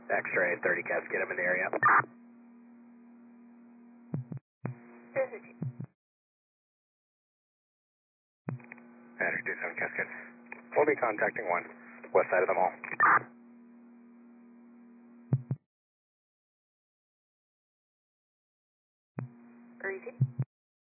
X-ray 30 Cats, get him in the area. Patrick 27 Cascade. We'll be contacting 1, west side of the mall. Easy.